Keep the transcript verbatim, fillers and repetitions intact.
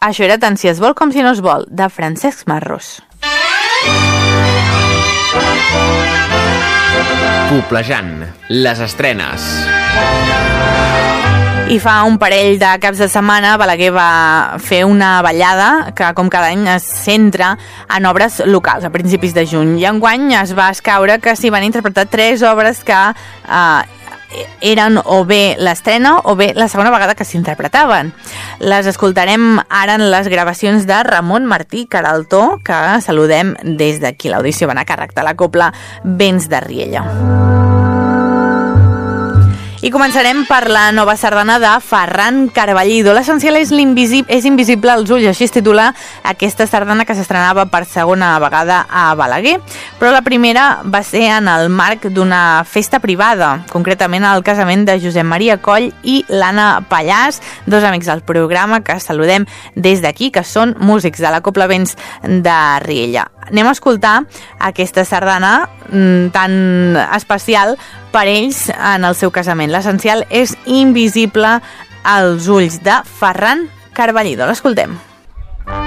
Això era Tant si es vol com si no es vol, de Francesc Marros. Poblejant, les estrenes. I fa un parell de caps de setmana Balaguer va fer una ballada que, com cada any, es centra en obres locals a principis de juny. I enguany es va escaure que s'hi van interpretar tres obres que eh, eren o bé l'estrena o bé la segona vegada que s'interpretaven. Les escoltarem ara en les gravacions de Ramon Martí Caraltó, que saludem des d'aquí. L'audició va anar a càrrec de la cobla Vents de Riella. I començarem per la nova sardana de Ferran Carballido. L'essencial és, és invisible als ulls, així es titula aquesta sardana que s'estrenava per segona vegada a Balaguer, però la primera va ser en el marc d'una festa privada, concretament al casament de Josep Maria Coll i l'Anna Pallàs, dos amics del programa que saludem des d'aquí, que són músics de la Cobla Vents de Riella. Anem a escoltar aquesta sardana tan especial per ells en el seu casament. L'essencial és invisible als ulls, de Ferran Carballido. L'escoltem.